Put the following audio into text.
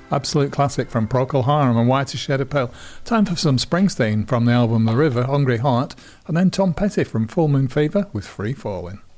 Absolute classic from Procol Harum and Whiter Shade of Pale. Time for some Springsteen from the album The River, Hungry Heart, and then Tom Petty from Full Moon Fever with Free Fallin'.